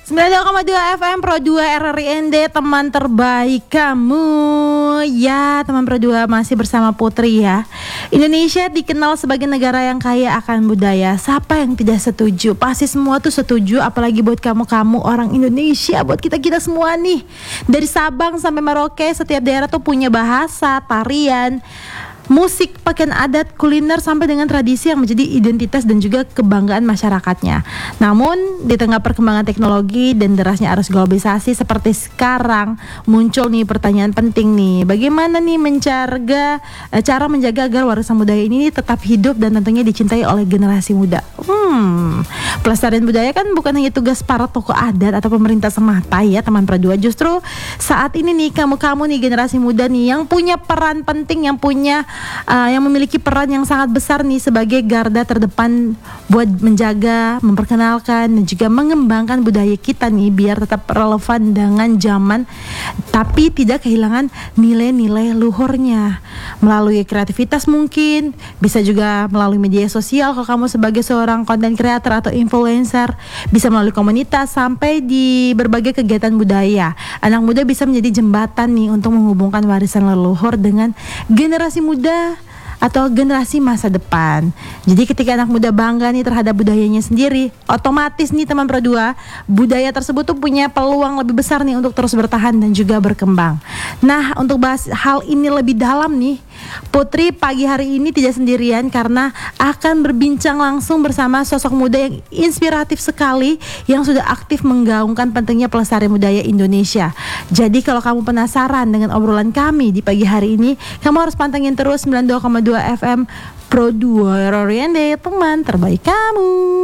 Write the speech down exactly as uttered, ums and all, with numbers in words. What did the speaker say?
sembilan puluh dua koma dua F M Pro dua R R I N D, teman terbaik kamu. Ya, teman Pro dua masih bersama Putri ya. Indonesia dikenal sebagai negara yang kaya akan budaya. Siapa yang tidak setuju? Pasti semua tuh setuju, apalagi buat kamu-kamu orang Indonesia, buat kita-kita semua nih. Dari Sabang sampai Merauke, setiap daerah tuh punya bahasa, tarian, musik, pakaian adat, kuliner, sampai dengan tradisi yang menjadi identitas dan juga kebanggaan masyarakatnya. Namun di tengah perkembangan teknologi dan derasnya arus globalisasi seperti sekarang, muncul nih pertanyaan penting nih. Bagaimana nih menjaga cara menjaga agar warisan budaya ini tetap hidup dan tentunya dicintai oleh generasi muda. Hmm, pelestarian budaya kan bukan hanya tugas para tokoh adat atau pemerintah semata ya teman Pro dua. Justru saat ini nih kamu-kamu nih generasi muda nih yang punya peran penting, yang punya Uh, yang memiliki peran yang sangat besar nih sebagai garda terdepan buat menjaga, memperkenalkan dan juga mengembangkan budaya kita nih biar tetap relevan dengan zaman tapi tidak kehilangan nilai-nilai luhurnya. Melalui kreativitas mungkin, bisa juga melalui media sosial kalau kamu sebagai seorang content creator atau influencer, bisa melalui komunitas sampai di berbagai kegiatan budaya. Anak muda bisa menjadi jembatan nih untuk menghubungkan warisan leluhur dengan generasi muda atau generasi masa depan. Jadi ketika anak muda bangga nih terhadap budayanya sendiri, otomatis nih teman Pro dua, budaya tersebut tuh punya peluang lebih besar nih untuk terus bertahan dan juga berkembang. Nah, untuk bahas hal ini lebih dalam nih, Putri pagi hari ini tidak sendirian karena akan berbincang langsung bersama sosok muda yang inspiratif sekali, yang sudah aktif menggaungkan pentingnya pelestarian budaya Indonesia. Jadi kalau kamu penasaran dengan obrolan kami di pagi hari ini, kamu harus pantengin terus sembilan puluh dua koma dua F M Pro dua R R I N D, teman terbaik kamu.